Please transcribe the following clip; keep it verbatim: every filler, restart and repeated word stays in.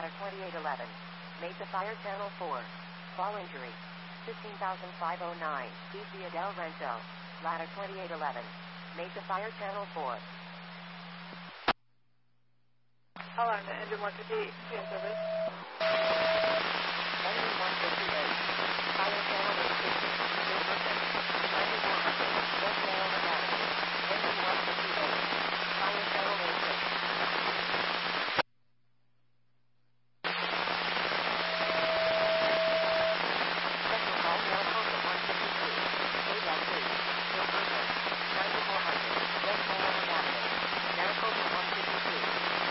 ladder twenty-eight eleven. Made to fire channel four. Fall injury. fifteen thousand five hundred nine. East via Del Rancho. Ladder twenty-eight eleven. Made to fire channel four. Alarm to engine one fifty-eight. Field service. Engine one fifty-eight. Fire channel eight fifty.